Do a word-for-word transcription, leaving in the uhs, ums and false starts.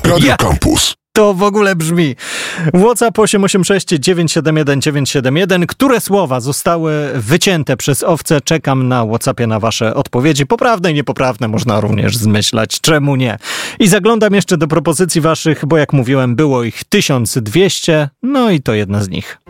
Radio Campus. To w ogóle brzmi. WhatsApp osiem osiem sześć dziewięć siedem jeden dziewięć siedem jeden. Które słowa zostały wycięte przez owce? Czekam na WhatsAppie na wasze odpowiedzi. Poprawne i niepoprawne można również zmyślać. Czemu nie? I zaglądam jeszcze do propozycji waszych, bo jak mówiłem, było ich tysiąc dwieście. No i to jedna z nich.